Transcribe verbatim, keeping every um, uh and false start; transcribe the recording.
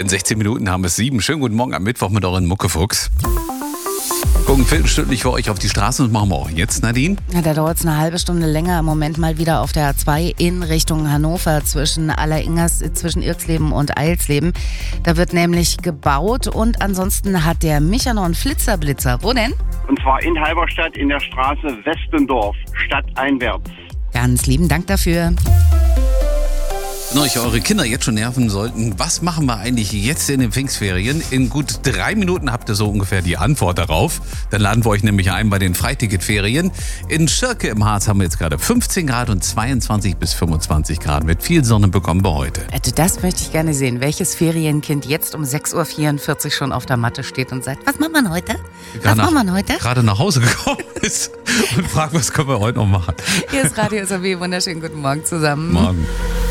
In sechzehn Minuten haben wir es sieben. Schönen guten Morgen am Mittwoch mit euren Muckefuchs. Gucken viertelstündlich für euch auf die Straße und machen wir auch jetzt, Nadine. Ja, da dauert es eine halbe Stunde länger. Im Moment mal wieder auf der A zwei in Richtung Hannover zwischen Alleringers, zwischen Irxleben und Eilsleben. Da wird nämlich gebaut und ansonsten hat der Micha noch einen Flitzerblitzer. Wo denn? Und zwar in Halberstadt in der Straße Westendorf, stadteinwärts. Ganz lieben Dank dafür. Wenn euch eure Kinder jetzt schon nerven sollten, was machen wir eigentlich jetzt in den Pfingstferien? In gut drei Minuten habt ihr so ungefähr die Antwort darauf. Dann laden wir euch nämlich ein bei den Freiticketferien. In Schirke im Harz haben wir jetzt gerade fünfzehn Grad und zweiundzwanzig bis fünfundzwanzig Grad. Mit viel Sonne bekommen wir heute. Also das möchte ich gerne sehen. Welches Ferienkind jetzt um sechs Uhr vierundvierzig schon auf der Matte steht und sagt, was machen wir heute? Was nach, machen wir heute? Gerade nach Hause gekommen ist und fragt, was können wir heute noch machen? Hier ist Radio S R W. Wunderschönen guten Morgen zusammen. Morgen.